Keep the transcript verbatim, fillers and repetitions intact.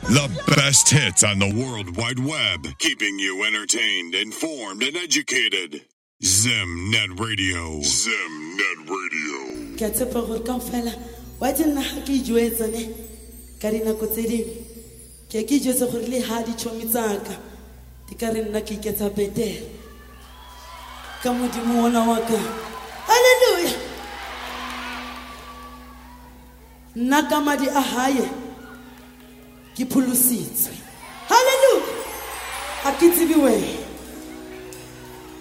The best hits on the World Wide Web, keeping you entertained, informed, and educated. Zimnet Radio. Zimnet Radio. Ke tsepa gore ka fela wa tsena ha ke jwetsa ne ka dina go tse ding ke ke jwetsa gore le ha di chomi tsaka di ka re nna ke iketsa betere ka modimo wona wa ka. Hallelujah. Nna ka madi a haye ke phulusitswe. Hallelujah. A ke tsibiwe.